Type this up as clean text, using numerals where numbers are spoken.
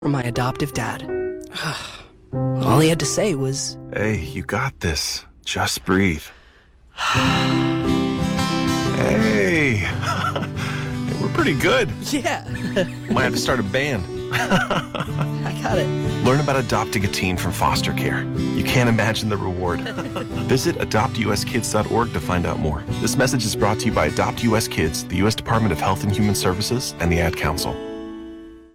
from my adoptive dad. All he had to say was, Hey, you got this. Just breathe. Hey, we're pretty good. yeah, Might have to start a band. I got it. Learn about adopting a teen from foster care. You can't imagine the reward. Visit adoptuskids.org to find out more. This message is brought to you by Adopt US Kids, the U.S. Department of Health and Human Services, and the Ad Council.